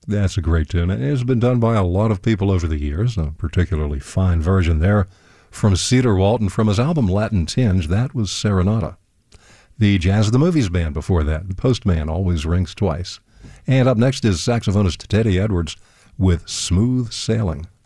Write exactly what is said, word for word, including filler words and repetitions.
That's a great tune. It has been done by a lot of people over the years, a particularly fine version there from Cedar Walton from his album Latin Tinge. That was Serenata. The Jazz of the Movies Band before that, The Postman Always Rings Twice. And up next is saxophonist Teddy Edwards with Smooth Sailing.